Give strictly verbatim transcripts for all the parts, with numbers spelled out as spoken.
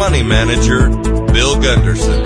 money manager, Bill Gunderson.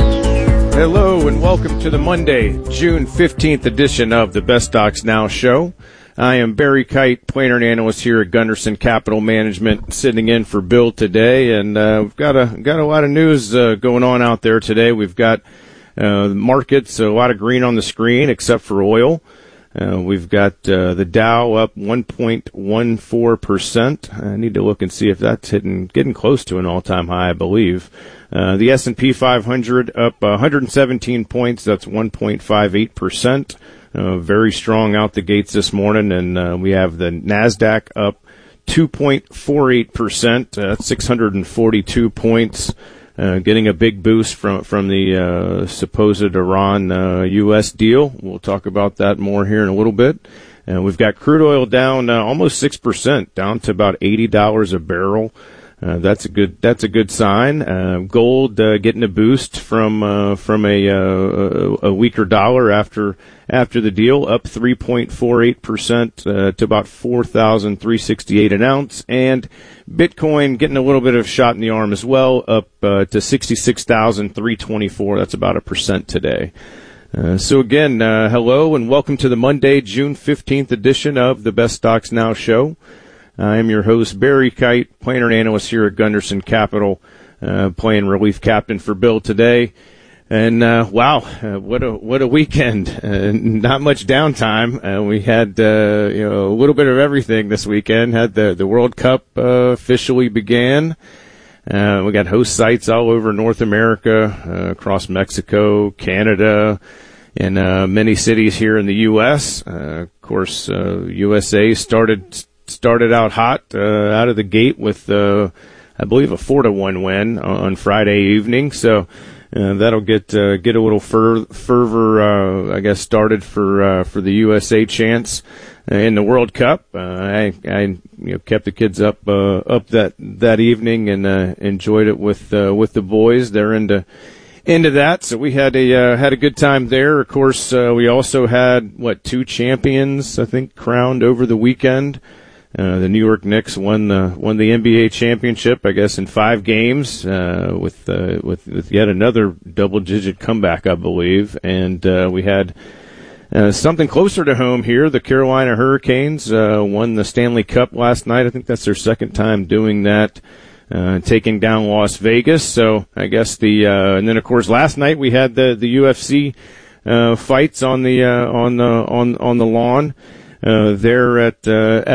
Hello and welcome to the Monday, June fifteenth edition of the Best Stocks Now show. I am Barry Kite, planner and analyst here at Gunderson Capital Management, sitting in for Bill today, and uh, we've got a got a lot of news uh, going on out there today. We've got uh, markets, a lot of green on the screen, except for oil. Uh, we've got uh, the Dow up one point one four percent. I need to look and see if that's hitting, getting close to an all-time high, I believe. Uh, the S and P five hundred up one hundred seventeen points. That's one point five eight percent. Uh, very strong out the gates this morning. And uh, we have the NASDAQ up two point four eight percent. Uh, that's six hundred forty-two points. Uh, getting a big boost from from the uh, supposed Iran uh, U S deal. We'll talk about that more here in a little bit. Uh, we've got crude oil down uh, almost six percent, down to about eighty dollars a barrel. Uh, that's a good that's a good sign. Uh, gold uh, getting a boost from uh, from a, uh, a weaker dollar after after the deal, up three point four eight percent uh, to about four thousand three hundred sixty-eight an ounce, and Bitcoin getting a little bit of shot in the arm as well, up uh, to sixty-six thousand three hundred twenty-four. That's about a percent today. Uh, so again, uh, hello and welcome to the Monday, June fifteenth edition of the Best Stocks Now show. I am your host, Barry Kite, planner and analyst here at Gunderson Capital, uh, playing relief captain for Bill today. And, uh, wow, uh, what a, what a weekend. Uh, not much downtime. Uh, we had, uh, you know, a little bit of everything this weekend. Had the, the World Cup, uh, officially began. Uh, we got host sites all over North America, uh, across Mexico, Canada, and, uh, many cities here in the U S. Uh, of course, uh, U S A started, started out hot, uh, out of the gate with, uh, I believe a four to one win on Friday evening. So, uh, that'll get, uh, get a little fer- fervor, uh, I guess started for, uh, for the U S A chance uh, in the World Cup. Uh, I, I, you know, kept the kids up, uh, up that, that evening and, uh, enjoyed it with, uh, with the boys. They're into, into that. So we had a, uh, had a good time there. Of course, uh, we also had, what, two champions, I think, crowned over the weekend. Uh, the New York Knicks won the won the N B A championship, I guess, in five games, uh, with, uh, with with yet another double-digit comeback, I believe. And uh, we had uh, something closer to home here. The Carolina Hurricanes uh, won the Stanley Cup last night. I think that's their second time doing that, uh, taking down Las Vegas. So I guess the uh, and then of course last night we had the the U F C uh, fights on the uh, on the on on the lawn uh, there at. Uh,